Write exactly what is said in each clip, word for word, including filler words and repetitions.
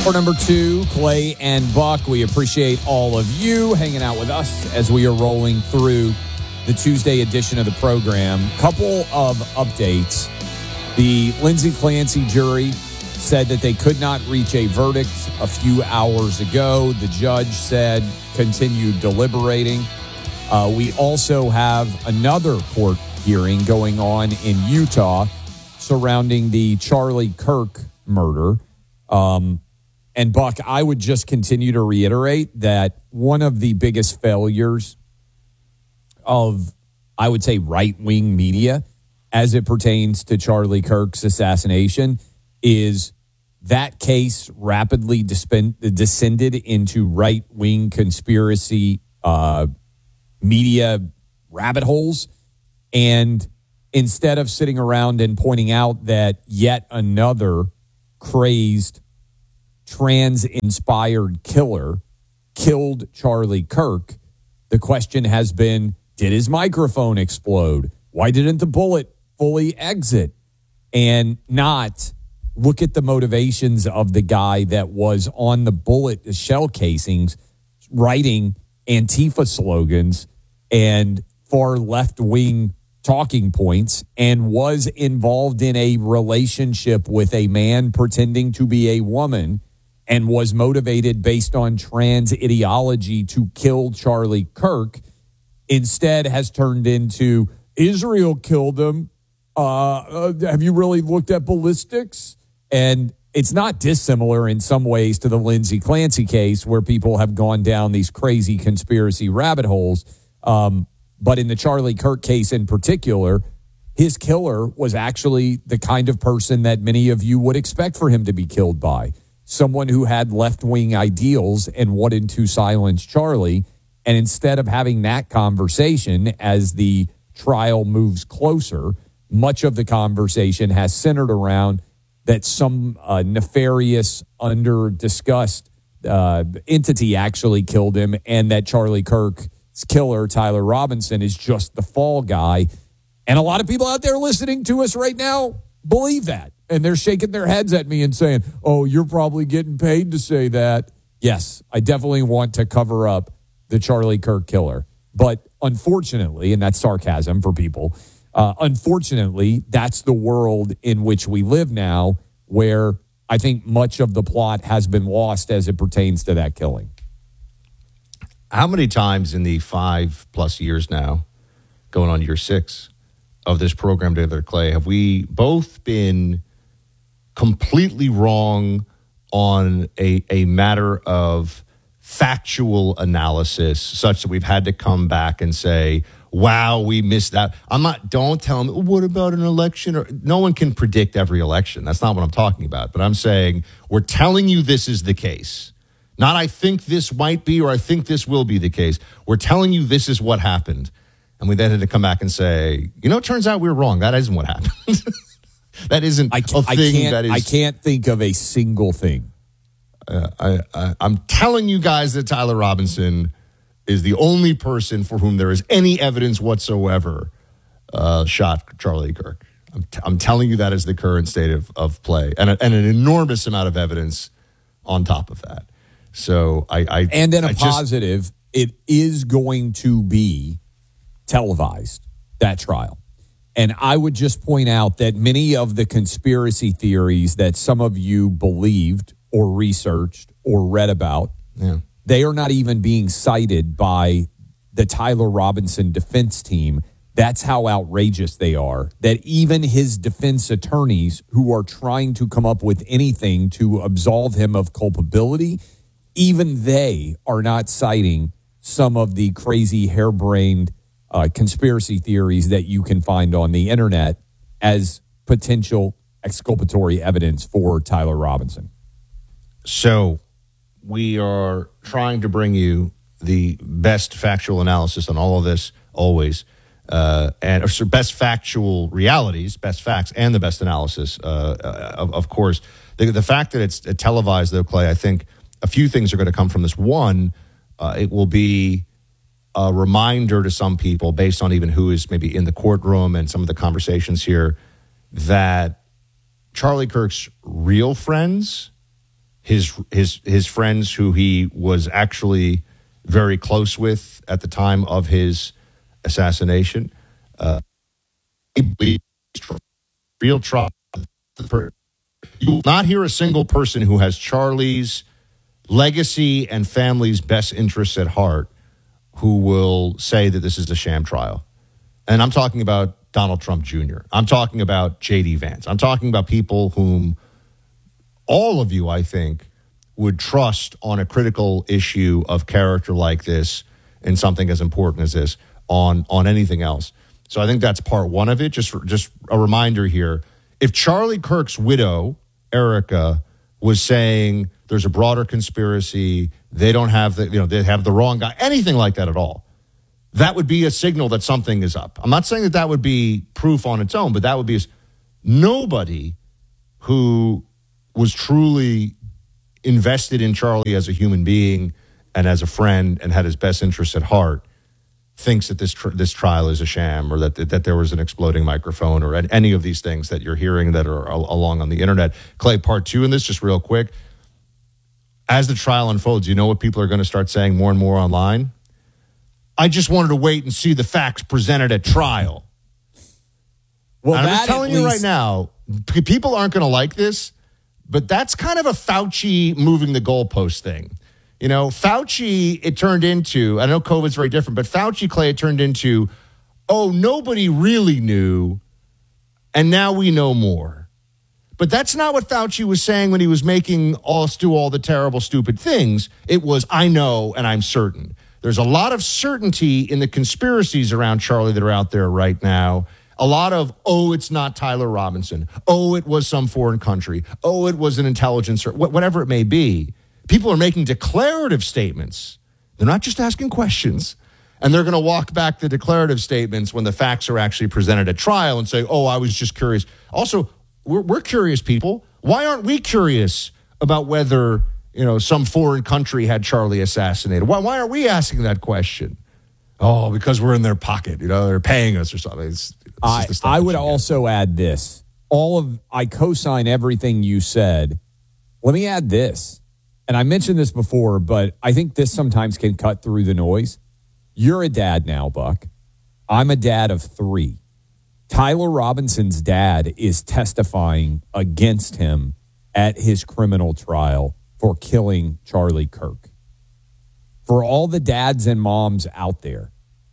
For number two, Clay and Buck, we appreciate all of you hanging out with us as we are rolling through the Tuesday edition of the program. Couple of updates. The Lindsay Clancy jury said that they could not reach a verdict a few hours ago. The judge said continue deliberating. Uh, we also have another court hearing going on in Utah surrounding the Charlie Kirk murder. Um, and Buck, I would just continue to reiterate that one of the biggest failures of, I would say, right-wing media as it pertains to Charlie Kirk's assassination is that case rapidly dispen- descended into right-wing conspiracy uh, media rabbit holes. And instead of sitting around and pointing out that yet another crazed, trans-inspired killer killed Charlie Kirk, the question has been, did his microphone explode? Why didn't the bullet fully exit? And not look at the motivations of the guy that was on the bullet shell casings writing Antifa slogans and far left-wing talking points and was involved in a relationship with a man pretending to be a woman and was motivated based on trans ideology to kill Charlie Kirk, instead has turned into Israel killed him. Uh, uh, have you really looked at ballistics? And it's not dissimilar in some ways to the Lindsay Clancy case where people have gone down these crazy conspiracy rabbit holes. Um, but in the Charlie Kirk case in particular, his killer was actually the kind of person that many of you would expect for him to be killed by. Someone who had left-wing ideals and wanted to silence Charlie. And instead of having that conversation as the trial moves closer, much of the conversation has centered around that some uh, nefarious, under-discussed uh, entity actually killed him, and that Charlie Kirk's killer, Tyler Robinson, is just the fall guy. And a lot of people out there listening to us right now believe that. And they're shaking their heads at me and saying, oh, you're probably getting paid to say that. Yes, I definitely want to cover up the Charlie Kirk killer. But unfortunately, and that's sarcasm for people, uh, unfortunately, that's the world in which we live now, where I think much of the plot has been lost as it pertains to that killing. How many times in the five plus years now, going on year six of this program together, Clay, have we both been completely wrong on a, a matter of factual analysis such that we've had to come back and say, wow, we missed that. I'm not, don't tell me, what about an election? Or no one can predict every election. That's not what I'm talking about. But I'm saying we're telling you this is the case. Not I think this might be or I think this will be the case. We're telling you this is what happened. And we then had to come back and say, you know, it turns out we were wrong. That isn't what happened. That isn't I, a thing I can't, that is. I can't think of a single thing. Uh, I, I, I'm telling you guys that Tyler Robinson is the only person for whom there is any evidence whatsoever uh, shot Charlie Kirk. I'm, t- I'm telling you that is the current state of, of play, and, a, and an enormous amount of evidence on top of that. So I, I and then a I positive, just, it is going to be televised, that trial. And I would just point out that many of the conspiracy theories that some of you believed or researched or read about, yeah. they are not even being cited by the Tyler Robinson defense team. That's how outrageous they are, that even his defense attorneys who are trying to come up with anything to absolve him of culpability, even they are not citing some of the crazy harebrained uh, conspiracy theories that you can find on the internet as potential exculpatory evidence for Tyler Robinson. So we are trying to bring you the best factual analysis on all of this, always, uh, and or best factual realities, best facts, and the best analysis, uh, of, of course. The, the fact that it's televised, though, Clay, I think a few things are going to come from this. One, uh, it will be a reminder to some people, based on even who is maybe in the courtroom and some of the conversations here, that Charlie Kirk's real friends his his his friends who he was actually very close with at the time of his assassination. Uh, real trial. You will not hear a single person who has Charlie's legacy and family's best interests at heart who will say that this is a sham trial. And I'm talking about Donald Trump Junior I'm talking about J D Vance. I'm talking about people whom all of you, I think, would trust on a critical issue of character like this and something as important as this on, on anything else. So I think that's part one of it. Just, just a reminder here. If Charlie Kirk's widow, Erica, was saying there's a broader conspiracy, they don't have the, you know, they have the wrong guy, anything like that at all, that would be a signal that something is up. I'm not saying that that would be proof on its own, but that would be nobody who was truly invested in Charlie as a human being and as a friend and had his best interests at heart thinks that this tr- this trial is a sham or that that there was an exploding microphone or any of these things that you're hearing that are al- along on the internet. Clay, part two in this, just real quick. As the trial unfolds, you know what people are going to start saying more and more online? I just wanted to wait and see the facts presented at trial. Well, I'm just telling you least- right now, p- people aren't going to like this, but that's kind of a Fauci moving the goalpost thing. You know, Fauci, it turned into, I know COVID's very different, but Fauci, Clay, it turned into, oh, nobody really knew, and now we know more. But that's not what Fauci was saying when he was making us do all the terrible, stupid things. It was, I know, and I'm certain. There's a lot of certainty in the conspiracies around Charlie that are out there right now. A lot of, oh, it's not Tyler Robinson. Oh, it was some foreign country. Oh, it was an intelligence, or whatever it may be. People are making declarative statements. They're not just asking questions. And they're going to walk back the declarative statements when the facts are actually presented at trial and say, oh, I was just curious. Also, we're, we're curious people. Why aren't we curious about whether, you know, some foreign country had Charlie assassinated? Why, why aren't we asking that question? Oh, because we're in their pocket. You know, they're paying us or something. It's, it's I, I would also add this. All of, I co-sign everything you said. Let me add this. And I mentioned this before, but I think this sometimes can cut through the noise. You're a dad now, Buck. I'm a dad of three. Tyler Robinson's dad is testifying against him at his criminal trial for killing Charlie Kirk. For all the dads and moms out there,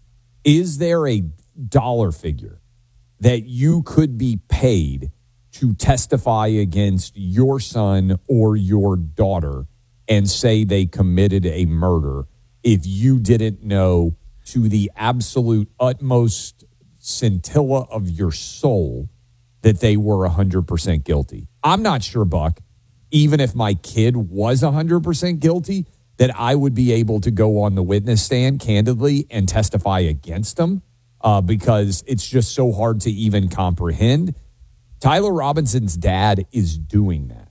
is there a dollar figure that you could be paid to testify against your son or your daughter and say they committed a murder if you didn't know to the absolute utmost scintilla of your soul that they were one hundred percent guilty? I'm not sure, Buck, even if my kid was one hundred percent guilty, that I would be able to go on the witness stand candidly and testify against them uh, because it's just so hard to even comprehend. Tyler Robinson's dad is doing that.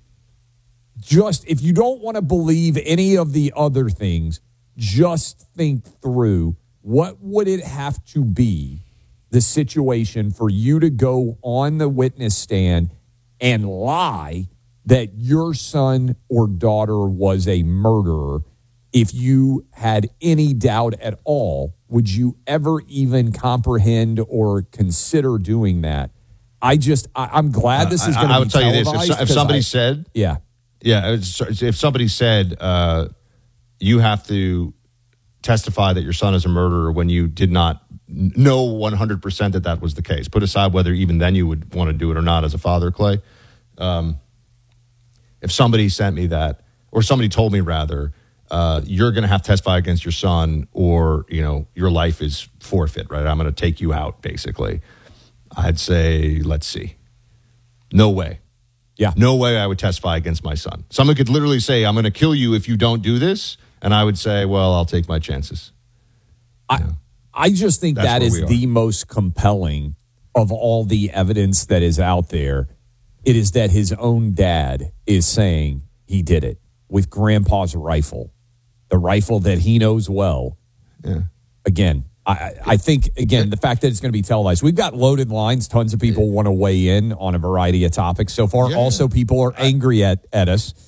Just, if you don't want to believe any of the other things, just think through what would it have to be, the situation for you to go on the witness stand and lie that your son or daughter was a murderer. If you had any doubt at all, would you ever even comprehend or consider doing that? I just, I, I'm glad this is going to be televised. I would tell you this, if, if somebody I, said... Yeah. Yeah, if somebody said uh, you have to testify that your son is a murderer when you did not know one hundred percent that that was the case, put aside whether even then you would want to do it or not as a father, Clay. Um, if somebody sent me that, or somebody told me rather, uh, you're going to have to testify against your son or, you know, your life is forfeit, right? I'm going to take you out, basically. I'd say, let's see. No way. Yeah. No way I would testify against my son. Someone could literally say, I'm going to kill you if you don't do this. And I would say, well, I'll take my chances. I, I just think That's that is the most compelling of all the evidence that is out there. It is that his own dad is saying he did it with grandpa's rifle, the rifle that he knows well. Yeah. Again, I, I think, again, the fact that it's going to be televised. We've got loaded lines. Tons of people want to weigh in on a variety of topics so far. Yeah. Also, people are angry at, at us.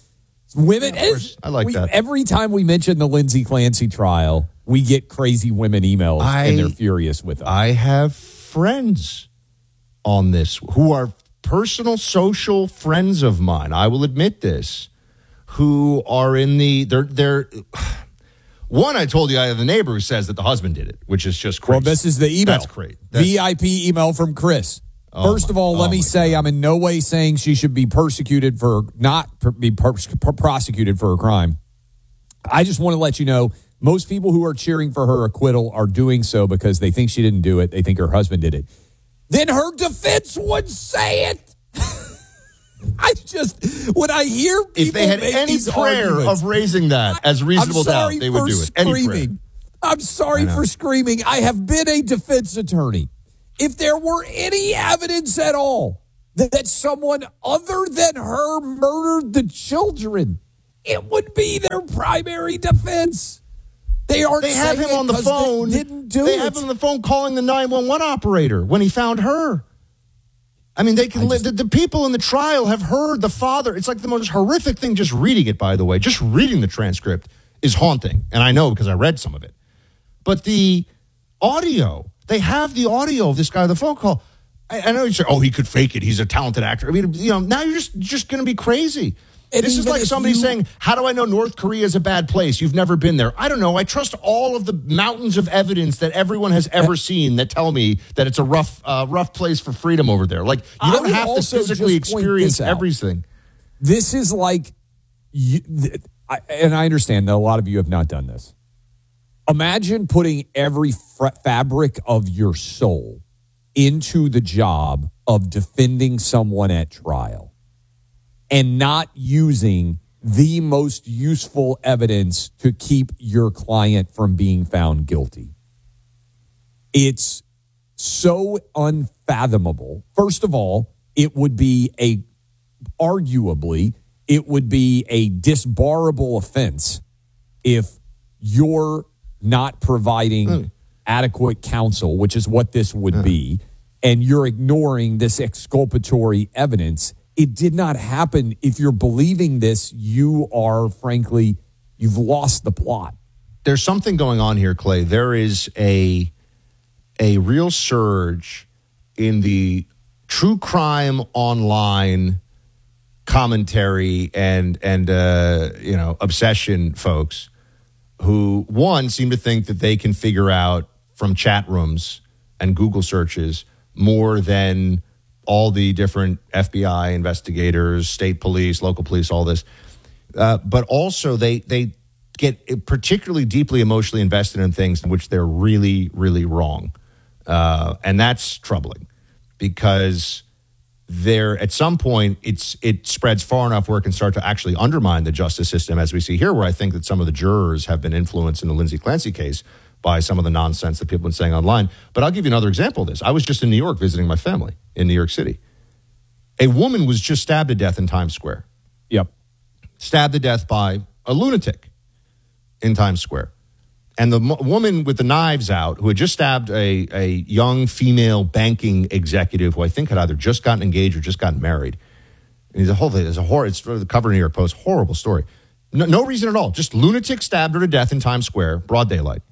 Women, Yeah, of course. I like we, that. Every time we mention the Lindsay Clancy trial, we get crazy women emails, I, and they're furious with us. I have friends on this who are personal social friends of mine. I will admit this, who are in the they're they're. One, I told you, I have the neighbor who says that the husband did it, which is just crazy. Well, this is the email. That's great. That's, V I P email from Chris. Oh First my, of all, let oh me say God. I'm in no way saying she should be persecuted for not per, be per, per, prosecuted for a crime. I just want to let you know most people who are cheering for her acquittal are doing so because they think she didn't do it. They think her husband did it. Then her defense would say it. I just, when I hear people if they had make any these prayer arguments, of raising that as reasonable I'm sorry doubt, they would for do it. Any prayer. Screaming. I'm sorry for screaming. I have been a defense attorney. If there were any evidence at all that, that someone other than her murdered the children, it would be their primary defense. They aren't. They have saying him on the it 'cause phone. They didn't do they it. have him on the phone calling the nine one one operator when he found her. I mean, they can. Just, the, the people in the trial have heard the father. It's like the most horrific thing. Just reading it, by the way, just reading the transcript is haunting, and I know because I read some of it. But the audio, they have the audio of this guy on the phone call. I, I know you say, "Oh, he could fake it. He's a talented actor." I mean, you know, now you're just just going to be crazy. And this is like somebody you, saying, how do I know North Korea is a bad place? You've never been there. I don't know. I trust all of the mountains of evidence that everyone has ever seen that tell me that it's a rough uh, rough place for freedom over there. Like, you don't have to physically experience everything. This is like, you, th- I, and I understand that a lot of you have not done this. Imagine putting every fr- fabric of your soul into the job of defending someone at trial, and not using the most useful evidence to keep your client from being found guilty. It's so unfathomable. First of all, it would be a, arguably, it would be a disbarable offense if you're not providing mm. adequate counsel, which is what this would mm. be, and you're ignoring this exculpatory evidence. It did not happen. If you're believing this, you are, frankly, you've lost the plot. There's something going on here, Clay. There is a a real surge in the true crime online commentary and and uh, you know obsession folks who, one, seem to think that they can figure out from chat rooms and Google searches more than all the different F B I investigators, state police, local police, all this. Uh, but also they they get particularly deeply emotionally invested in things in which they're really, really wrong. Uh, and that's troubling because there, at some point, it's it spreads far enough where it can start to actually undermine the justice system, as we see here, where I think that some of the jurors have been influenced in the Lindsay Clancy case by some of the nonsense that people have been saying online. But I'll give you another example of this. I was just in New York visiting my family in New York City. A woman was just stabbed to death in Times Square. Yep. Stabbed to death by a lunatic in Times Square. And the m- woman with the knives out, who had just stabbed a, a young female banking executive who I think had either just gotten engaged or just gotten married. And there's a whole thing. There's a horror. It's the cover of New York Post. Horrible story. No, no reason at all. Just lunatic stabbed her to death in Times Square, broad daylight.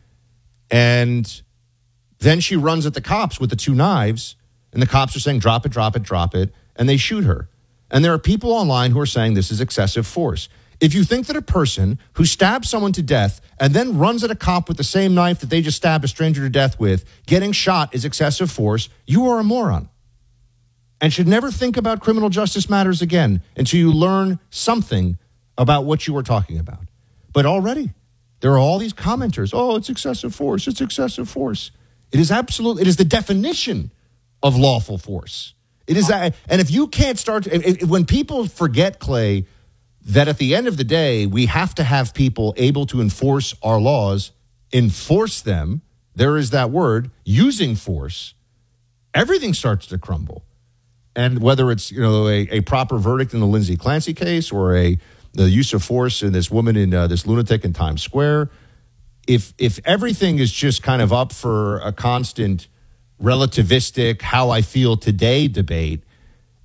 And then she runs at the cops with the two knives, and the cops are saying, drop it, drop it, drop it, and they shoot her. And there are people online who are saying this is excessive force. If you think that a person who stabs someone to death and then runs at a cop with the same knife that they just stabbed a stranger to death with, getting shot is excessive force, you are a moron. And should never think about criminal justice matters again until you learn something about what you were talking about. But already, there are all these commenters. Oh, it's excessive force. It's excessive force. It is absolute. It is the definition of lawful force. It is that. And if you can't start, to, when people forget, Clay, that at the end of the day, we have to have people able to enforce our laws, enforce them. There is that word, using force. Everything starts to crumble. And whether it's, you know, a, a proper verdict in the Lindsay Clancy case or a the use of force in this woman in uh, this lunatic in Times Square, if if everything is just kind of up for a constant relativistic how I feel today debate,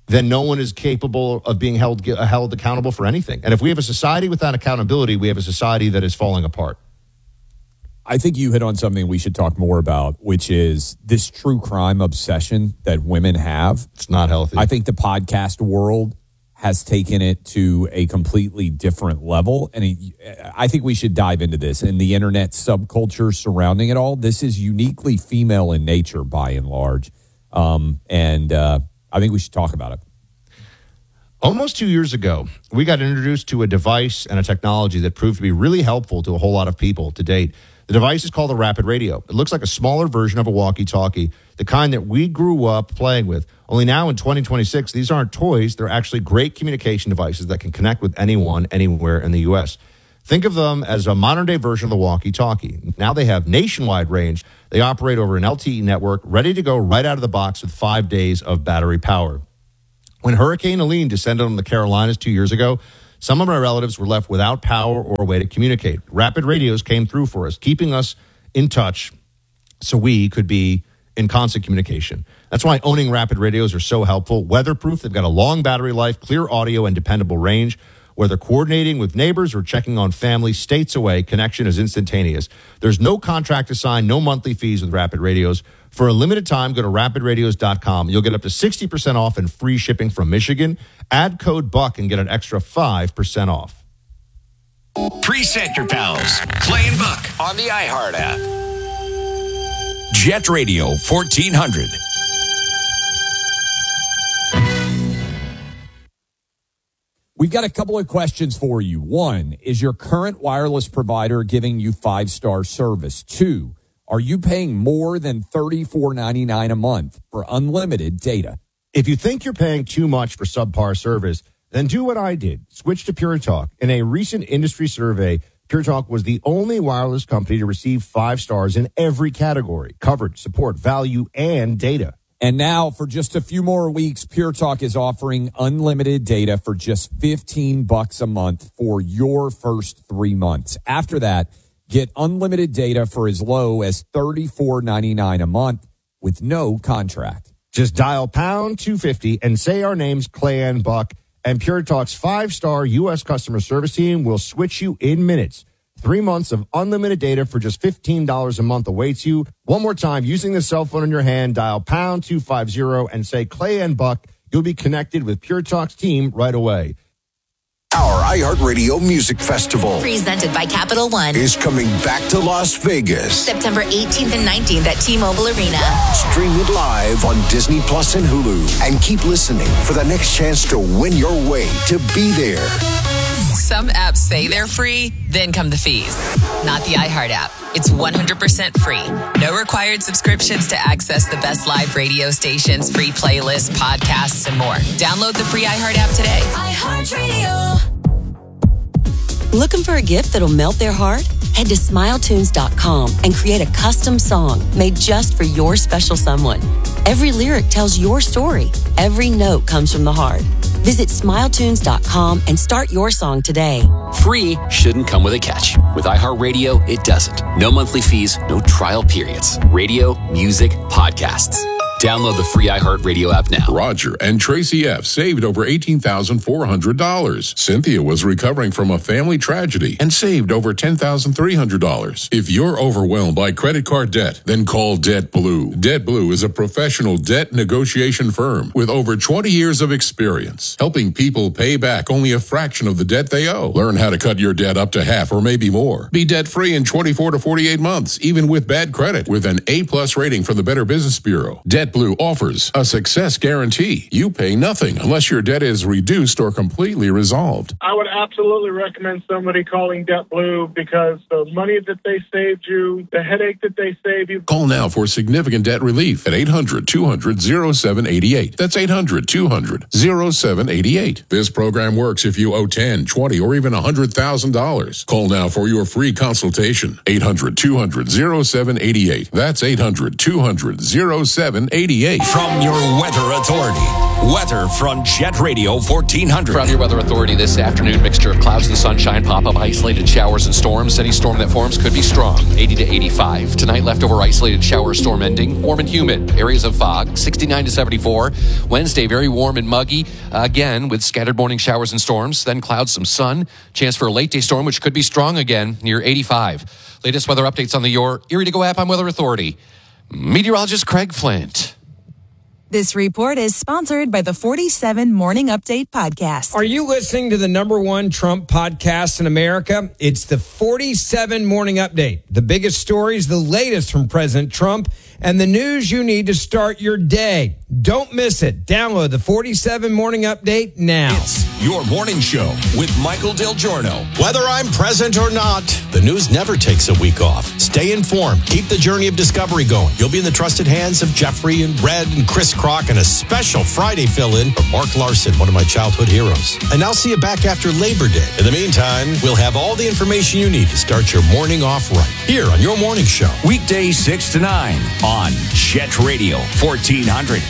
then no one is capable of being held held accountable for anything. And if we have a society without accountability, we have a society that is falling apart. I think you hit on something we should talk more about, which is this true crime obsession that women have. It's not healthy. I think the podcast world has taken it to a completely different level. And I think we should dive into this and the internet subculture surrounding it all. This is uniquely female in nature by and large. Um, and uh, I think we should talk about it. Almost two years ago, we got introduced to a device and a technology that proved to be really helpful to a whole lot of people to date. The device is called a Rapid Radio. It looks like a smaller version of a walkie-talkie, the kind that we grew up playing with. Only now in twenty twenty-six, these aren't toys. They're actually great communication devices that can connect with anyone, anywhere in the U S. Think of them as a modern-day version of the walkie-talkie. Now they have nationwide range. They operate over an L T E network, ready to go right out of the box with five days of battery power. When Hurricane Helene descended on the Carolinas two years ago, some of my relatives were left without power or a way to communicate. Rapid radios came through for us, keeping us in touch so we could be in constant communication. That's why owning Rapid radios are so helpful. Weatherproof, they've got a long battery life, clear audio, and dependable range. Whether coordinating with neighbors or checking on family states away, connection is instantaneous. There's no contract to sign, no monthly fees with Rapid Radios. For a limited time, go to rapid radios dot com. You'll get up to sixty percent off and free shipping from Michigan. Add code BUCK and get an extra five percent off. Preset your pals. Clay and Buck on the iHeart app. Jet Radio fourteen hundred. We've got a couple of questions for you. One, is your current wireless provider giving you five-star service? Two, are you paying more than thirty-four ninety-nine a month for unlimited data? If you think you're paying too much for subpar service, then do what I did. Switch to Pure Talk. In a recent industry survey, Pure Talk was the only wireless company to receive five stars in every category: coverage, support, value, and data. And now, for just a few more weeks, Pure Talk is offering unlimited data for just fifteen bucks a month for your first three months. After that, get unlimited data for as low as thirty-four ninety-nine a month with no contract. Just dial pound two fifty and say our names, Clay and Buck, and Pure Talk's five-star U S customer service team will switch you in minutes. Three months of unlimited data for just fifteen dollars a month awaits you. One more time, using the cell phone in your hand, dial pound two fifty and say Clay and Buck. You'll be connected with Pure Talk's team right away. Our iHeartRadio Music Festival, presented by Capital One, is coming back to Las Vegas. September eighteenth and nineteenth at T-Mobile Arena. Stream it live on Disney Plus and Hulu. And keep listening for the next chance to win your way to be there. Some apps say they're free, then come the fees. Not the iHeart app. It's one hundred percent free. No required subscriptions to access the best live radio stations, free playlists, podcasts, and more. Download the free iHeart app today. iHeartRadio. Looking for a gift that'll melt their heart? Head to smile tunes dot com and create a custom song made just for your special someone. Every lyric tells your story. Every note comes from the heart. Visit smile tunes dot com and start your song today. Free shouldn't come with a catch. With iHeartRadio, it doesn't. No monthly fees, no trial periods. Radio, music, podcasts. Download the free iHeartRadio app now. Roger and Tracy F. saved over eighteen thousand four hundred dollars. Cynthia was recovering from a family tragedy and saved over ten thousand three hundred dollars. If you're overwhelmed by credit card debt, then call Debt Blue. Debt Blue is a professional debt negotiation firm with over twenty years of experience, helping people pay back only a fraction of the debt they owe. Learn how to cut your debt up to half or maybe more. Be debt-free in twenty-four to forty-eight months, even with bad credit, with an A-plus rating from the Better Business Bureau. Debt Blue offers a success guarantee. You pay nothing unless your debt is reduced or completely resolved. I would absolutely recommend somebody calling Debt Blue because the money that they saved you, the headache that they saved you. Call now for significant debt relief at eight hundred two hundred oh seven eight eight. That's eight hundred two hundred oh seven eight eight. This program works if you owe ten, twenty, or even one hundred thousand dollars. Call now for your free consultation. eight hundred two hundred oh seven eight eight. That's eight hundred two hundred oh seven eight eight. eighty-eight. From your weather authority, weather from Jet Radio fourteen hundred. From your weather authority this afternoon, mixture of clouds and sunshine, pop-up isolated showers and storms. Any storm that forms could be strong, eighty to eighty-five. Tonight, leftover isolated shower storm ending, warm and humid. Areas of fog, sixty-nine to seventy-four. Wednesday, very warm and muggy, uh, again with scattered morning showers and storms. Then clouds, some sun. Chance for a late day storm, which could be strong again, near eighty-five. Latest weather updates on the Your Erie to Go app on Weather Authority. Meteorologist Craig Flint. This report is sponsored by the forty-seven Morning Update podcast. Are you listening to the number one Trump podcast in America? It's the forty-seven Morning Update. The biggest stories, the latest from President Trump, and the news you need to start your day. Don't miss it. Download the forty-seven Morning Update now. It's your morning show with Michael Del Giorno. Whether I'm present or not, the news never takes a week off. Stay informed. Keep the journey of discovery going. You'll be in the trusted hands of Jeffrey and Red and Chris Crock, and a special Friday fill-in for Mark Larson, one of my childhood heroes. And I'll see you back after Labor Day. In the meantime, we'll have all the information you need to start your morning off right here on your morning show. Weekdays six to nine on Jet Radio fourteen hundred.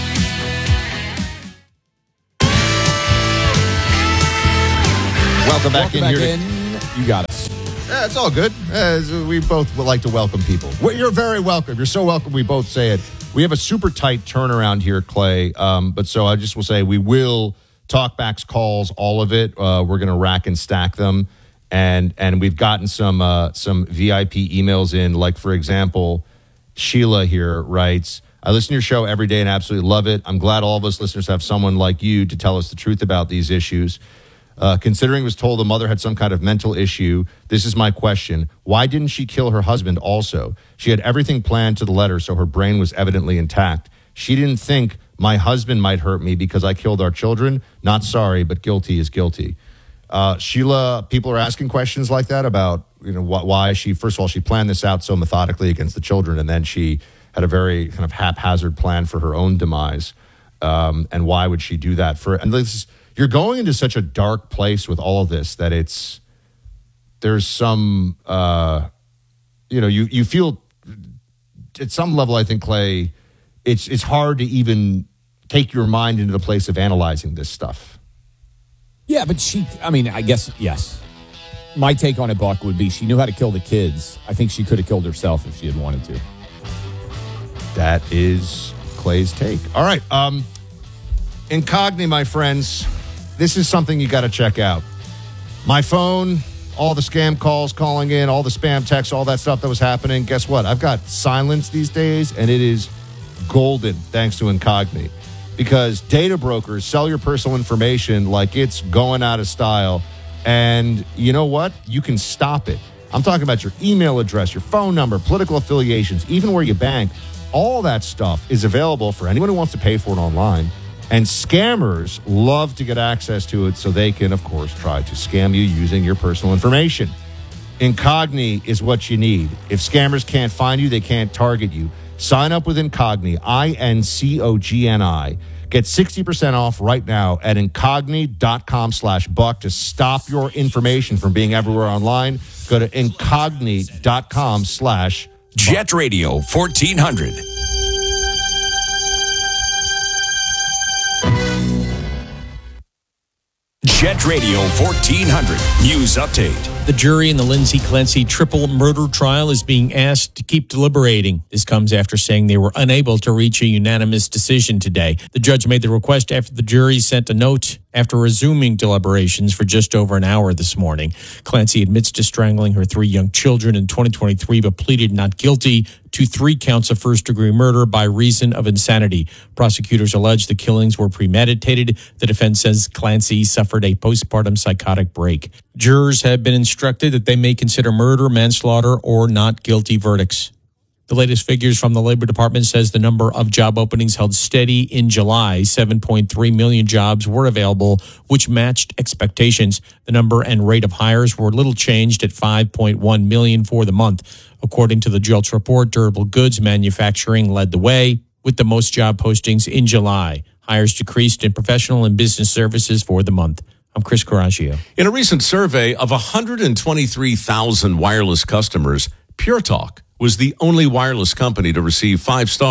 Welcome back Welcome in back here. in. You got us. Yeah, it's all good. Uh, we both would like to welcome people. Well, you're very welcome. You're so welcome. We both say it. We have a super tight turnaround here, Clay. Um, but so I just will say we will talk backs, calls, all of it. Uh, we're going to rack and stack them. And and we've gotten some uh, some V I P emails in. Like, for example, Sheila here writes, I listen to your show every day and absolutely love it. I'm glad all of us listeners have someone like you to tell us the truth about these issues. Uh, considering was told the mother had some kind of mental issue, this is my question. Why didn't she kill her husband also? She had everything planned to the letter, so her brain was evidently intact. She didn't think my husband might hurt me because I killed our children. Not sorry, but guilty is guilty. Uh, Sheila, people are asking questions like that about, you know, wh- why she, first of all, she planned this out so methodically against the children, and then she had a very kind of haphazard plan for her own demise. Um, and why would she do that? For and this is, you're going into such a dark place with all of this that it's there's some uh, you know you you feel at some level, I think, Clay, it's it's hard to even take your mind into the place of analyzing this stuff. Yeah, but she, I mean, I guess, yes. My take on it, Buck, would be she knew how to kill the kids. I think she could have killed herself if she had wanted to. That is Clay's take. All right. Um, Incogni, my friends, this is something you got to check out. My phone, all the scam calls calling in, all the spam texts, all that stuff that was happening. Guess what? I've got silence these days, and it is golden thanks to Incogni. Because data brokers sell your personal information like it's going out of style. And you know what? You can stop it. I'm talking about your email address, your phone number, political affiliations, even where you bank. All that stuff is available for anyone who wants to pay for it online. And scammers love to get access to it so they can, of course, try to scam you using your personal information. Incogni is what you need. If scammers can't find you, they can't target you. Sign up with Incogni, I N C O G N I. Get sixty percent off right now at incogni.com slash buck to stop your information from being everywhere online. Go to incogni.com slash Jet Radio fourteen hundred. Jet Radio fourteen hundred News Update. The jury in the Lindsay Clancy triple murder trial is being asked to keep deliberating. This comes after saying they were unable to reach a unanimous decision today. The judge made the request after the jury sent a note after resuming deliberations for just over an hour this morning. Clancy admits to strangling her three young children in twenty twenty-three, but pleaded not guilty to three counts of first-degree murder by reason of insanity. Prosecutors allege the killings were premeditated. The defense says Clancy suffered a postpartum psychotic break. Jurors have been instructed that they may consider murder, manslaughter, or not guilty verdicts. The latest figures from the Labor Department says the number of job openings held steady in July. seven point three million jobs were available, which matched expectations. The number and rate of hires were little changed at five point one million for the month. According to the JOLTS report, durable goods manufacturing led the way with the most job postings in July. Hires decreased in professional and business services for the month. I'm Chris Coraggio. In a recent survey of one hundred twenty-three thousand wireless customers, Pure Talk was the only wireless company to receive five stars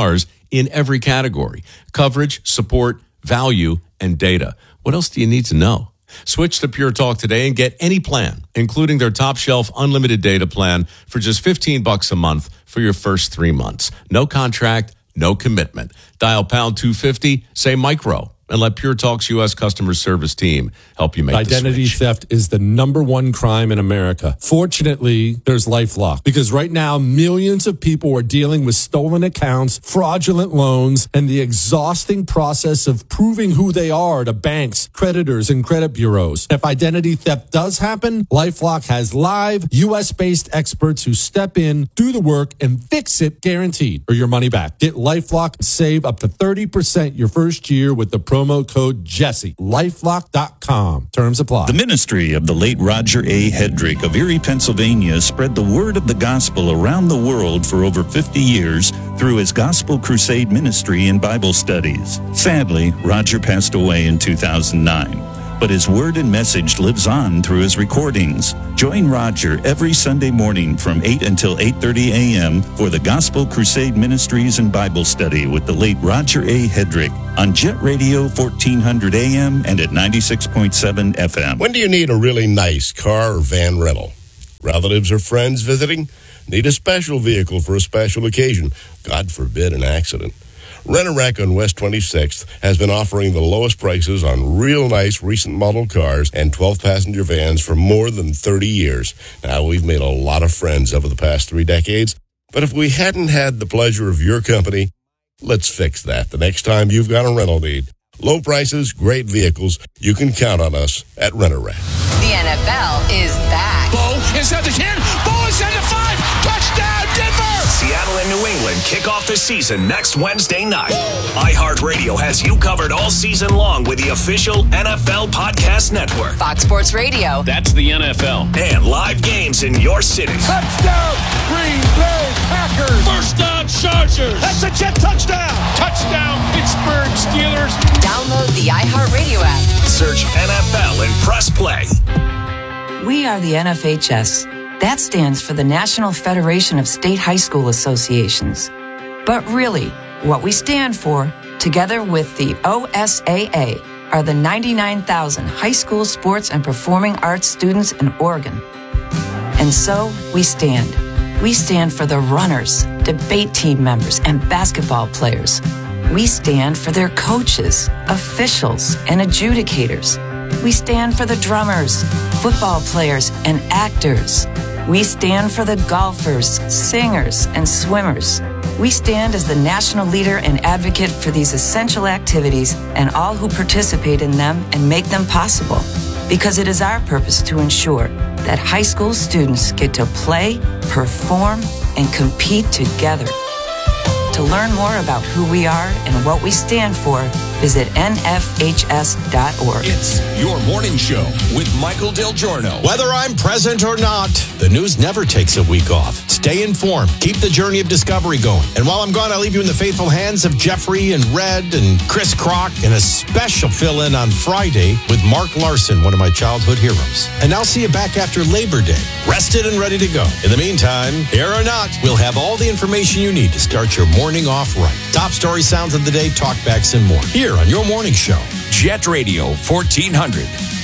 in every category: coverage, support, value, and data. What else do you need to know? Switch to Pure Talk today and get any plan, including their top shelf unlimited data plan for just fifteen bucks a month for your first three months. No contract, no commitment. Dial pound two fifty, say micro, and let Pure Talk's U S customer service team help you make Identity the switch. theft is the number one crime in America. Fortunately, there's LifeLock, because right now millions of people are dealing with stolen accounts, fraudulent loans, and the exhausting process of proving who they are to banks, creditors, and credit bureaus. If identity theft does happen, LifeLock has live U S-based experts who step in, do the work, and fix it guaranteed, or your money back. Get LifeLock and save up to thirty percent your first year with the promo code Jesse. LifeLock dot com. Terms apply. The ministry of the late Roger A. Hedrick of Erie, Pennsylvania, spread the word of the gospel around the world for over fifty years through his Gospel Crusade ministry and Bible studies. Sadly, Roger passed away in two thousand nine. But his word and message lives on through his recordings. Join Roger every Sunday morning from eight until eight thirty a.m. for the Gospel Crusade Ministries and Bible Study with the late Roger A. Hedrick on Jet Radio fourteen hundred A M and at ninety-six point seven F M. When do you need a really nice car or van rental? Relatives or friends visiting? Need a special vehicle for a special occasion? God forbid an accident. Rent-A-Wreck on West twenty-sixth has been offering the lowest prices on real nice recent model cars and twelve passenger vans for more than thirty years. Now, we've made a lot of friends over the past three decades, but if we hadn't had the pleasure of your company, let's fix that the next time you've got a rental need. Low prices, great vehicles. You can count on us at Rent-A-Wreck. The N F L is back. Bo is at the ten. Bo is at the five. Touchdown, Denver! Seattle and New England kick off the season next Wednesday night. iHeartRadio has you covered all season long with the official N F L Podcast Network. Fox Sports Radio. That's the N F L. And live games in your city. Touchdown, Green Bay Packers. First down, Chargers. That's a Jet touchdown. Touchdown, Pittsburgh Steelers. Download the iHeartRadio app. Search N F L and press play. We are the N F H S. That stands for the National Federation of State High School Associations. But really, what we stand for, together with the O S A A, are the ninety-nine thousand high school sports and performing arts students in Oregon. And so, we stand. We stand for the runners, debate team members, and basketball players. We stand for their coaches, officials, and adjudicators. We stand for the drummers, football players, and actors. We stand for the golfers, singers, and swimmers. We stand as the national leader and advocate for these essential activities and all who participate in them and make them possible. Because it is our purpose to ensure that high school students get to play, perform, and compete together. To learn more about who we are and what we stand for, visit N F H S dot org. It's your morning show with Michael Del Giorno. Whether I'm present or not, the news never takes a week off. Stay informed. Keep the journey of discovery going. And while I'm gone, I leave you in the faithful hands of Jeffrey and Red and Chris Crock, and a special fill-in on Friday with Mark Larson, one of my childhood heroes. And I'll see you back after Labor Day, rested and ready to go. In the meantime, here or not, we'll have all the information you need to start your morning off right. Top story sounds of the day, talkbacks, and more. Here on your morning show. Jet Radio fourteen hundred.